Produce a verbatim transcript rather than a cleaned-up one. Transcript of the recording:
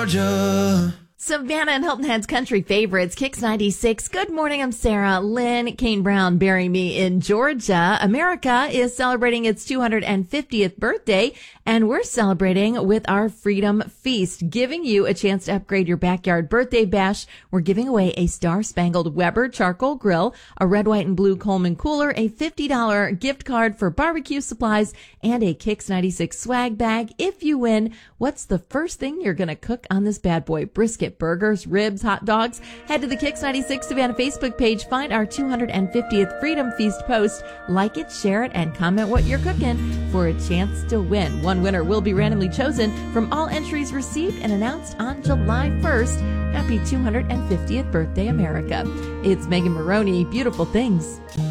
Georgia. Savannah and Hilton Head's country favorites, Kicks ninety-six. Good morning, I'm Sarah. Lynn Kane Brown bury me in Georgia. America is celebrating its two hundred fiftieth birthday, and we're celebrating with our Freedom Feast, giving you a chance to upgrade your backyard birthday bash. We're giving away a Star-Spangled Weber charcoal grill, a red, white, and blue Coleman cooler, a fifty dollars gift card for barbecue supplies, and a Kicks ninety-six swag bag. If you win, what's the first thing you're going to cook on this bad boy? Brisket, burgers, ribs, hot dogs. Head to the Kicks ninety-six Savannah Facebook page, find our two hundred fiftieth Freedom Feast post, like it, share it, and comment what you're cooking for a chance to win. One winner will be randomly chosen from all entries received and announced on July first. Happy two hundred fiftieth birthday, America. It's Megan Maroney. Beautiful things.